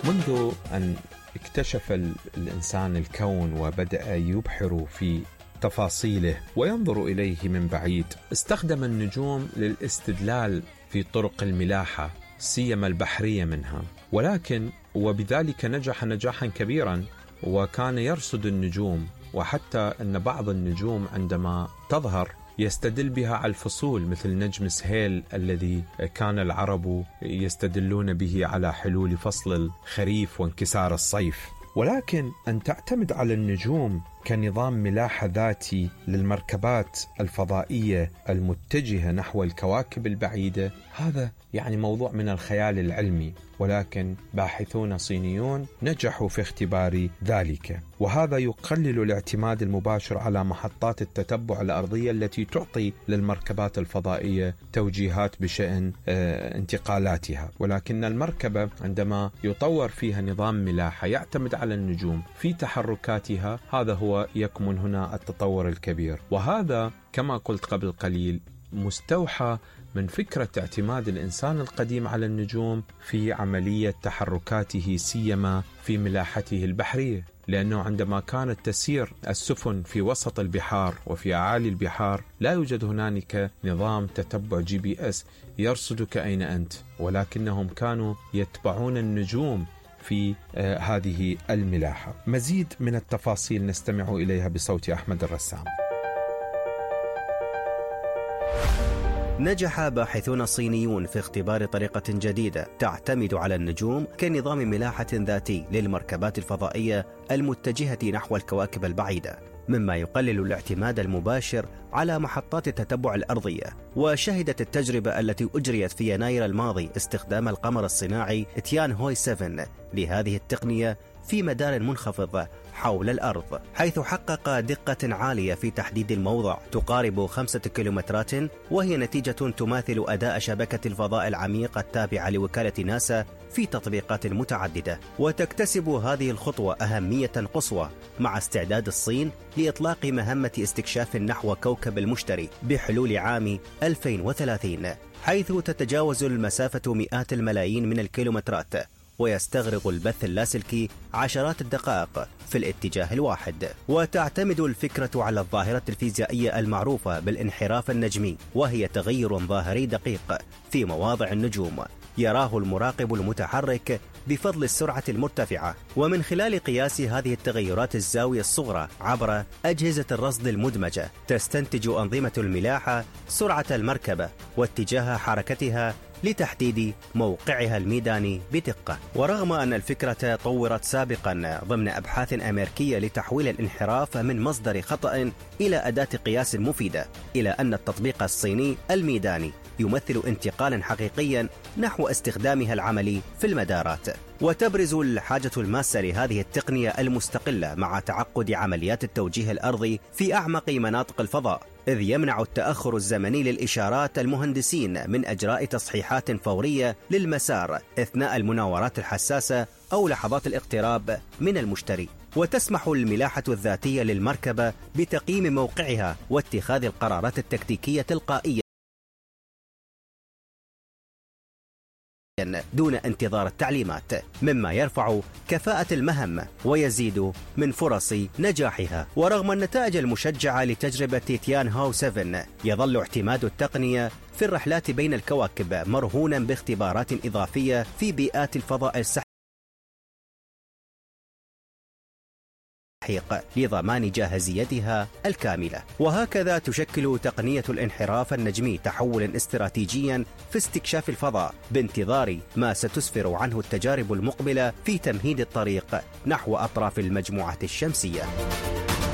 منذ أن اكتشف الإنسان الكون وبدأ يبحر في تفاصيله وينظر إليه من بعيد، استخدم النجوم للاستدلال في طرق الملاحة سيما البحرية منها، ولكن وبذلك نجح نجاحا كبيرا، وكان يرصد النجوم، وحتى أن بعض النجوم عندما تظهر يستدل بها على الفصول، مثل نجم سهيل الذي كان العرب يستدلون به على حلول فصل الخريف وانكسار الصيف. ولكن أن تعتمد على النجوم كنظام ملاحة ذاتي للمركبات الفضائية المتجهة نحو الكواكب البعيدة، هذا يعني موضوع من الخيال العلمي، ولكن باحثون صينيون نجحوا في اختبار ذلك، وهذا يقلل الاعتماد المباشر على محطات التتبع الأرضية التي تعطي للمركبات الفضائية توجيهات بشأن انتقالاتها. ولكن المركبة عندما يطور فيها نظام ملاحة يعتمد على النجوم في تحركاتها، هذا هو يكمن هنا التطور الكبير. وهذا كما قلت قبل قليل مستوحى من فكرة اعتماد الإنسان القديم على النجوم في عملية تحركاته سيما في ملاحته البحرية، لأنه عندما كانت تسير السفن في وسط البحار وفي أعالي البحار لا يوجد هنالك نظام تتبع GPS يرصدك أين أنت، ولكنهم كانوا يتبعون النجوم في هذه الملاحة. مزيد من التفاصيل نستمع إليها بصوت أحمد الرسام. نجح باحثون صينيون في اختبار طريقة جديدة تعتمد على النجوم كنظام ملاحة ذاتي للمركبات الفضائية المتجهة نحو الكواكب البعيدة، مما يقلل الاعتماد المباشر على محطات التتبع الأرضية. وشهدت التجربة التي أجريت في يناير الماضي استخدام القمر الصناعي تيان هوي 7 لهذه التقنية في مدار منخفض حول الأرض، حيث حقق دقة عالية في تحديد الموضع تقارب 5 كيلومترات، وهي نتيجة تماثل أداء شبكة الفضاء العميق التابعة لوكالة ناسا في تطبيقات متعددة. وتكتسب هذه الخطوة أهمية قصوى مع استعداد الصين لإطلاق مهمة استكشاف نحو كوكب المشتري بحلول عام 2030، حيث تتجاوز المسافة مئات الملايين من الكيلومترات، ويستغرق البث اللاسلكي عشرات الدقائق في الاتجاه الواحد. وتعتمد الفكرة على الظاهرة الفيزيائية المعروفة بالانحراف النجمي، وهي تغير ظاهري دقيق في مواضع النجوم يراه المراقب المتحرك بفضل السرعة المرتفعة، ومن خلال قياس هذه التغيرات الزاوية الصغرى عبر أجهزة الرصد المدمجة تستنتج أنظمة الملاحة سرعة المركبة واتجاه حركتها لتحديد موقعها الميداني بدقة. ورغم أن الفكرة طورت سابقا ضمن أبحاث أمريكية لتحويل الانحراف من مصدر خطأ إلى أداة قياس مفيدة، إلى أن التطبيق الصيني الميداني يمثل انتقالا حقيقيا نحو استخدامها العملي في المدارات. وتبرز الحاجة الماسة لهذه التقنية المستقلة مع تعقد عمليات التوجيه الأرضي في أعمق مناطق الفضاء، إذ يمنع التأخر الزمني للإشارات المهندسين من إجراء تصحيحات فورية للمسار أثناء المناورات الحساسة أو لحظات الاقتراب من المشتري. وتسمح الملاحة الذاتية للمركبة بتقييم موقعها واتخاذ القرارات التكتيكية تلقائيا دون انتظار التعليمات، مما يرفع كفاءة المهمة ويزيد من فرص نجاحها. ورغم النتائج المشجعة لتجربة تيان هو 7، يظل اعتماد التقنية في الرحلات بين الكواكب مرهونا باختبارات إضافية في بيئات الفضاء السحري لضمان جاهزيتها الكاملة. وهكذا تشكل تقنية الانحراف النجمي تحولا استراتيجيا في استكشاف الفضاء، بانتظار ما ستسفر عنه التجارب المقبلة في تمهيد الطريق نحو أطراف المجموعة الشمسية.